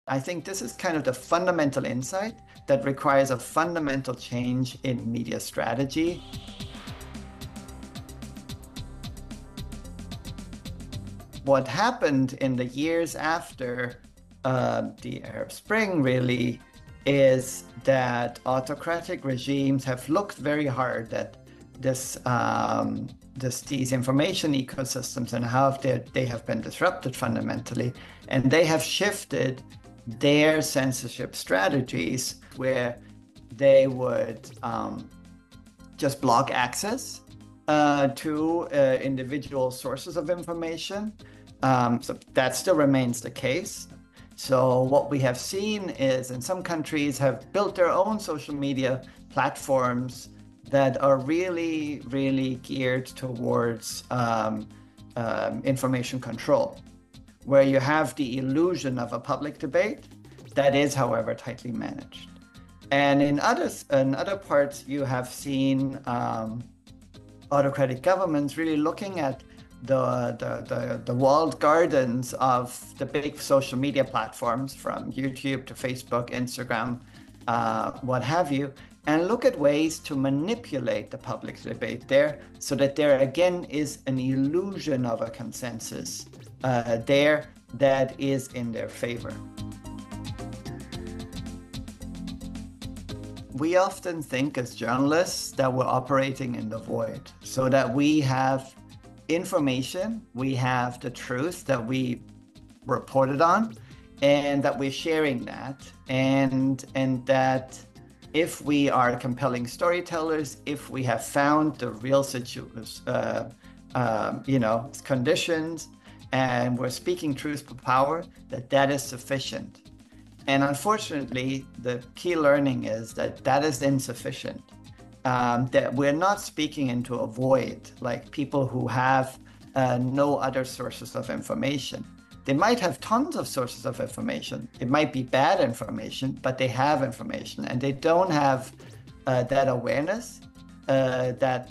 I think this is kind of the fundamental insight that requires a fundamental change in media strategy. What happened in the years after the Arab Spring really is that autocratic regimes have looked very hard at these information ecosystems and how they have been disrupted fundamentally, and they have shifted their censorship strategies where they would just block access to individual sources of information. So that still remains the case. So what we have seen is, in some countries have built their own social media platforms that are really, really geared towards information control, where you have the illusion of a public debate that is, however, tightly managed. And in other parts, you have seen autocratic governments really looking at the walled gardens of the big social media platforms, from YouTube to Facebook, Instagram, what have you, and look at ways to manipulate the public debate there so that there again is an illusion of a consensus there that is in their favor. We often think as journalists that we're operating in the void, so that we have information, we have the truth that we reported on, and that we're sharing that, and that if we are compelling storytellers, if we have found the real conditions, and we're speaking truth to power, that is sufficient. And unfortunately, the key learning is that is insufficient. That we're not speaking into a void, like people who have no other sources of information. They might have tons of sources of information. It might be bad information, but they have information, and they don't have that awareness that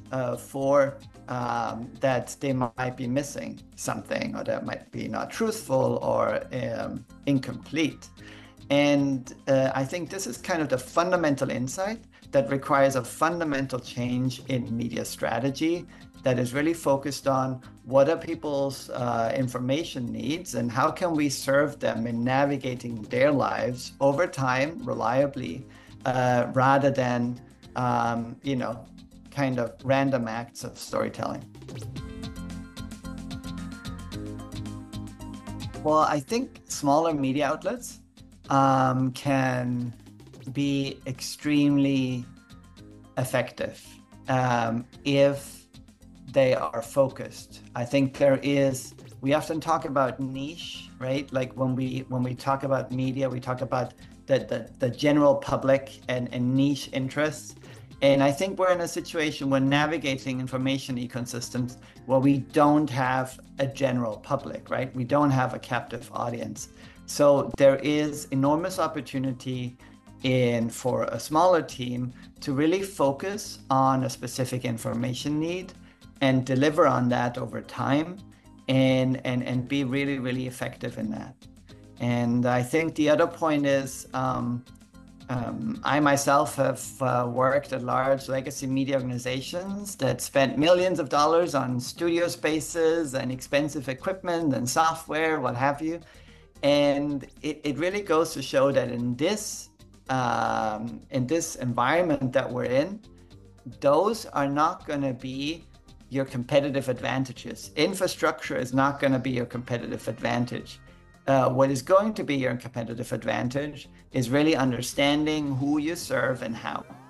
they might be missing something, or that might be not truthful or incomplete. And I think this is kind of the fundamental insight that requires a fundamental change in media strategy that is really focused on what are people's information needs and how can we serve them in navigating their lives over time reliably, rather than kind of random acts of storytelling. Well, I think smaller media outlets can be extremely effective if they are focused. I think we often talk about niche, right? Like when we talk about media, we talk about the general public and niche interests. And I think we're in a situation when navigating information ecosystems where we don't have a general public, right? We don't have a captive audience. So there is enormous opportunity for a smaller team to really focus on a specific information need and deliver on that over time, and be really, really effective in that. And I think the other point is, I myself have worked at large legacy media organizations that spent millions of dollars on studio spaces and expensive equipment and software, what have you. And it really goes to show that in this environment that we're in, those are not going to be your competitive advantages. Infrastructure is not going to be your competitive advantage. What is going to be your competitive advantage is really understanding who you serve and how.